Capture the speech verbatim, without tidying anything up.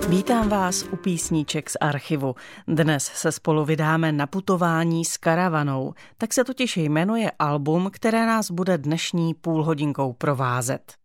Vítám vás u písniček z archivu. Dnes se spolu vydáme na putování s karavanou. Tak se totiž jmenuje album, které nás bude dnešní půlhodinkou provázet.